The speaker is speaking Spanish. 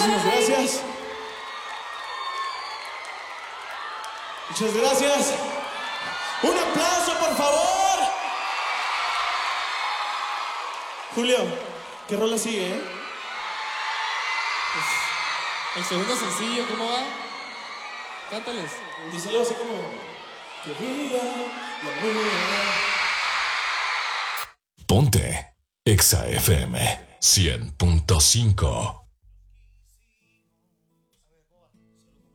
Muchísimas gracias. Muchas gracias. Un aplauso, por favor. Julio, ¿qué rola sigue, El segundo sencillo, ¿cómo va? Cántales. Dice algo así como... Que viva la luna. Ponte Exa FM 100.5.